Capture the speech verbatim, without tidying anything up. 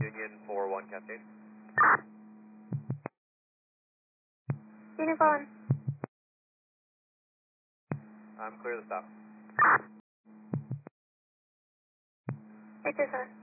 Union four one Cascade. Union four one. I'm clear to stop. Victor seven.